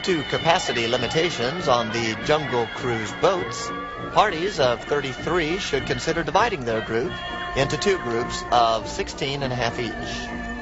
to capacity limitations on the Jungle Cruise boats, parties of 33 should consider dividing their group into two groups of 16 and a half each.